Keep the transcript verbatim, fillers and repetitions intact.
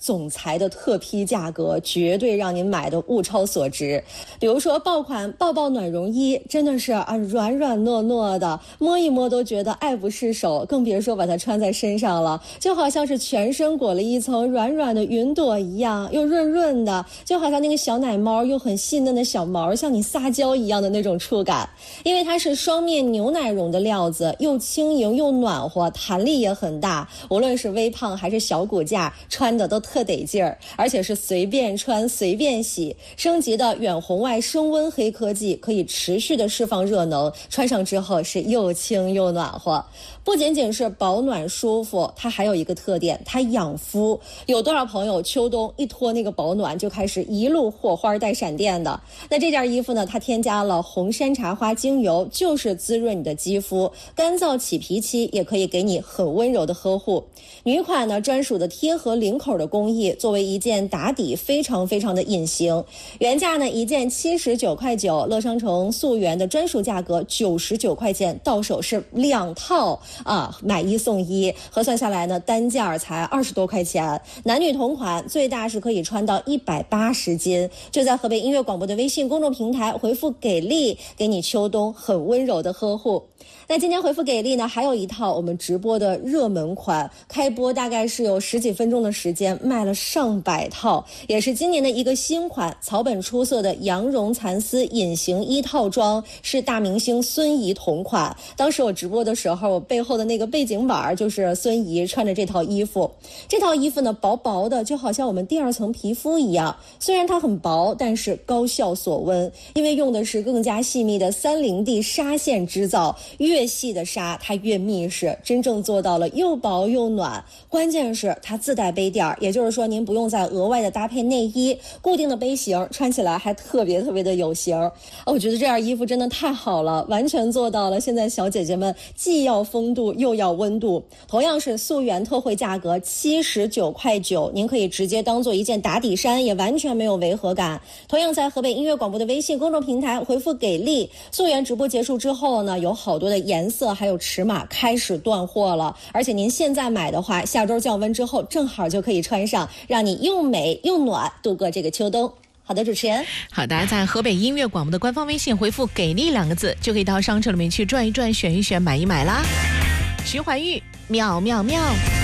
总裁的特批价格，绝对让您买的物超所值。比如说爆款抱抱暖绒衣，真的是啊软软糯糯的，摸一摸都觉得爱不释手，更别说把它穿在身上了，就好像是全身裹了一层软软的云朵一样，又润润的，就好像那个小奶猫又很细嫩的小毛向你撒娇一样的那种触感。因为它是双面牛奶绒的料子，又轻盈又暖和，弹力也很大，无论是微胖还是小骨架，穿的都特得劲儿，而且是随便穿随便洗。升级的远红外升温黑科技可以持续的释放热能，穿上之后是又轻又暖和。不仅仅是保暖舒服，它还有一个特点，它养肤。有多少朋友秋冬一脱那个保暖就开始一路火花带闪电的？那这件衣服呢，它添加了红山茶花精油，就是滋润你的肌肤，干燥起皮期也可以给你很温柔的呵护。女款呢专属的贴合领口的工艺，作为一件打底非常非常的隐形。原价呢一件七十九块九，乐商城溯源的专属价格九十九块钱，到手是两套啊，买一送一，核算下来呢单价才二十多块钱。男女同款，最大是可以穿到一百八十斤。就在河北音乐广播的微信公众平台回复给力，给你秋冬很温柔的呵护。那今天回复给力呢，还有一套我们直播的热门款，开播大概是有十几分钟的时间，卖了上百套，也是今年的一个新款，草本出色的羊绒蚕丝隐形衣套装，是大明星孙怡同款。当时我直播的时候，我背后的那个背景板就是孙怡穿着这套衣服。这套衣服呢，薄薄的，就好像我们第二层皮肤一样，虽然它很薄，但是高效锁温，因为用的是更加细密的三零 D 纱线织造，越细的纱它越密实，真正做到了又薄又暖。关键是它自带杯垫，也就是说您不用再额外的搭配内衣，固定的杯型，穿起来还特别特别的有型。我觉得这件衣服真的太好了，完全做到了现在小姐姐们既要风度又要温度。同样是溯源特惠价格七十九块九，您可以直接当做一件打底衫，也完全没有违和感。同样在河北音乐广播的微信公众平台回复给力，溯源直播结束之后呢，有好多的颜色还有尺码开始断货了，而且您现在买的话，下周降温之后正好就可以穿上，让你又美又暖度过这个秋冬。好的，主持人。 好的，在河北音乐广播的官方微信回复给力两个字，就可以到商城里面去转一转，选一选，买一买啦。徐怀钰妙妙妙。